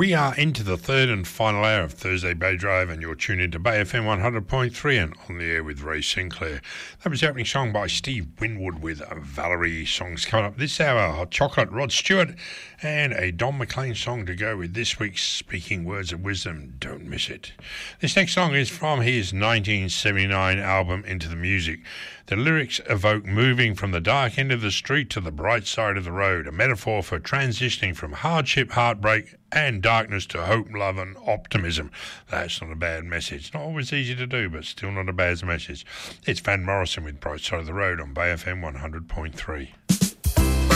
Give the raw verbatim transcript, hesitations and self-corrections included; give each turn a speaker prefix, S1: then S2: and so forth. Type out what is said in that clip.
S1: We are into the third and final hour of Thursday Bay Drive, and you're tuned into Bay F M one hundred point three and on the air with Ray Sinclair. That was the opening song by Steve Winwood with Valerie. Songs coming up this hour: Hot Chocolate, Rod Stewart, and a Don McLean song to go with this week's Speaking Words of Wisdom. Don't miss it. This next song is from his nineteen seventy-nine album Into the Music. The lyrics evoke moving from the dark end of the street to the bright side of the road, a metaphor for transitioning from hardship, heartbreak, and darkness to hope, love, and optimism. That's not a bad message. Not always easy to do, but still not a bad message. It's Van Morrison with Bright Side of the Road on Bay F M one hundred point three.